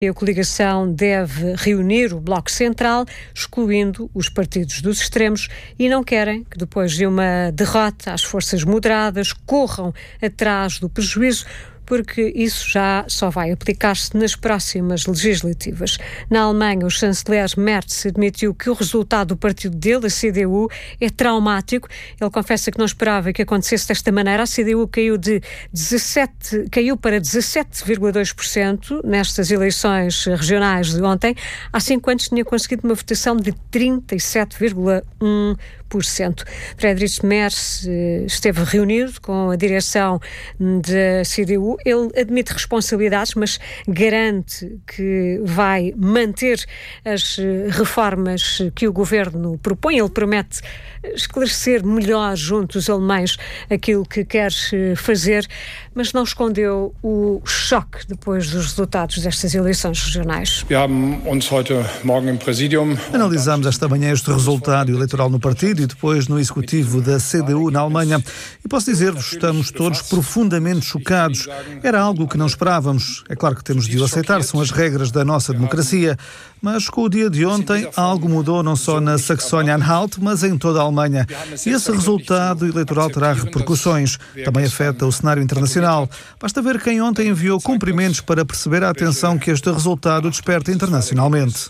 A coligação deve reunir o Bloco Central, excluindo os partidos dos extremos, e não querem que, depois de uma derrota, as forças moderadas corram atrás do prejuízo, porque isso já só vai aplicar-se nas próximas legislativas. Na Alemanha, o chanceler Merz admitiu que o resultado do partido dele, a CDU, é traumático. Ele confessa que não esperava que acontecesse desta maneira. A CDU caiu para 17,2% nestas eleições regionais de ontem. Há 5 anos tinha conseguido uma votação de 37,1%. Friedrich Merz esteve reunido com a direção da CDU. Ele admite responsabilidades, mas garante que vai manter as reformas que o governo propõe. Ele promete esclarecer melhor junto dos alemães aquilo que quer fazer, mas não escondeu o choque depois dos resultados destas eleições regionais. Analisámos esta manhã este resultado eleitoral no partido e depois no executivo da CDU na Alemanha. E posso dizer-vos, estamos todos profundamente chocados. Era algo que não esperávamos. É claro que temos de o aceitar, são as regras da nossa democracia. Mas com o dia de ontem, algo mudou não só na Saxónia-Anhalt, mas em toda a Alemanha. E esse resultado eleitoral terá repercussões. Também afeta o cenário internacional. Basta ver quem ontem enviou cumprimentos para perceber a atenção que este resultado desperta internacionalmente.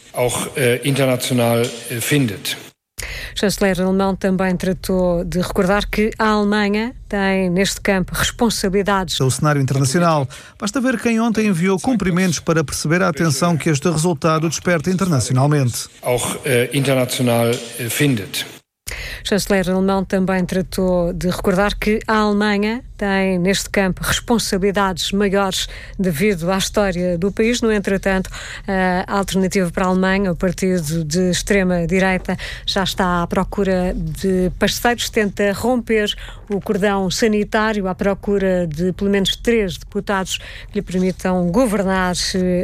O chanceler alemão também tratou de recordar que a Alemanha tem, neste campo, responsabilidades. O cenário internacional. Basta ver quem ontem enviou cumprimentos para perceber a atenção que este resultado desperta internacionalmente. O chanceler alemão também tratou de recordar que a Alemanha tem, neste campo, responsabilidades maiores devido à história do país. No entretanto, a Alternativa para a Alemanha, o partido de extrema-direita, já está à procura de parceiros, tenta romper o cordão sanitário à procura de pelo menos 3 deputados que lhe permitam governar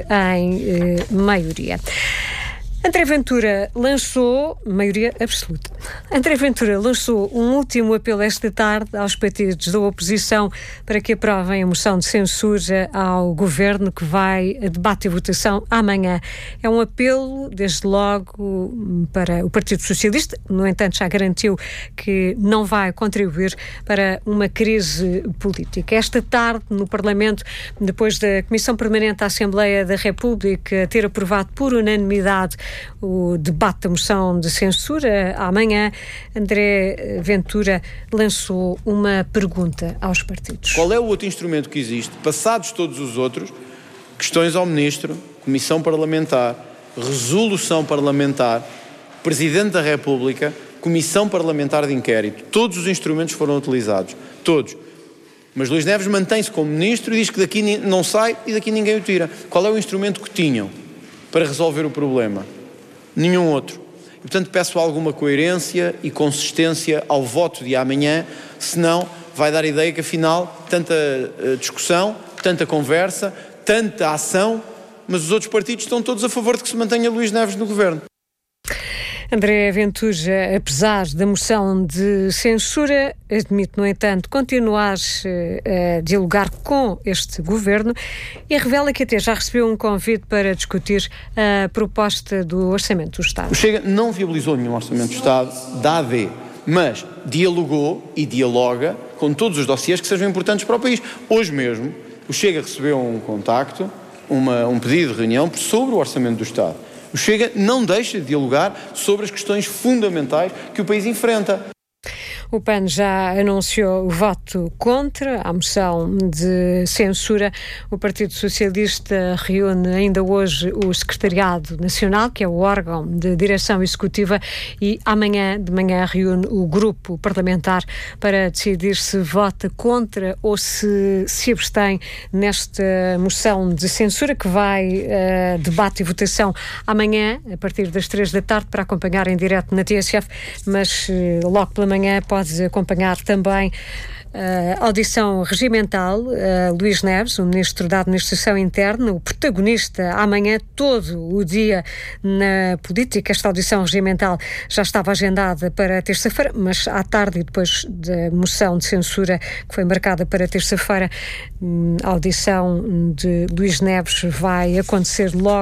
em maioria. André Ventura lançou, maioria absoluta, André Ventura lançou um último apelo esta tarde aos partidos da oposição para que aprovem a moção de censura ao governo que vai a debate e votação amanhã. É um apelo, desde logo, para o Partido Socialista, no entanto já garantiu que não vai contribuir para uma crise política. Esta tarde, no Parlamento, depois da Comissão Permanente da Assembleia da República ter aprovado por unanimidade o debate da moção de censura, amanhã, André Ventura lançou uma pergunta aos partidos. Qual é o outro instrumento que existe, passados todos os outros, questões ao Ministro, Comissão Parlamentar, Resolução Parlamentar, Presidente da República, Comissão Parlamentar de Inquérito? Todos os instrumentos foram utilizados, todos. Mas Luís Neves mantém-se como Ministro e diz que daqui não sai e daqui ninguém o tira. Qual é o instrumento que tinham para resolver o problema? Nenhum outro. E, portanto, peço alguma coerência e consistência ao voto de amanhã, senão vai dar a ideia que, afinal, tanta discussão, tanta conversa, tanta ação, mas os outros partidos estão todos a favor de que se mantenha Luís Neves no governo. André Ventura, apesar da moção de censura, admite, no entanto, continuar a dialogar com este governo e revela que até já recebeu um convite para discutir a proposta do Orçamento do Estado. O Chega não viabilizou nenhum Orçamento do Estado da AD, mas dialogou e dialoga com todos os dossiês que sejam importantes para o país. Hoje mesmo, o Chega recebeu um contacto, um pedido de reunião sobre o Orçamento do Estado. O Chega não deixa de dialogar sobre as questões fundamentais que o país enfrenta. O PAN já anunciou o voto contra a moção de censura. O Partido Socialista reúne ainda hoje o Secretariado Nacional, que é o órgão de direção executiva, e amanhã de manhã reúne o grupo parlamentar para decidir se vota contra ou se abstém nesta moção de censura que vai a debate e votação amanhã, a partir das 3 da tarde, para acompanhar em direto na TSF, mas logo pela manhã pode acompanhar também a audição regimental. Luís Neves, o Ministro da Administração Interna, o protagonista amanhã todo o dia na política. Esta audição regimental já estava agendada para terça-feira, mas à tarde e depois da moção de censura que foi marcada para terça-feira, a audição de Luís Neves vai acontecer logo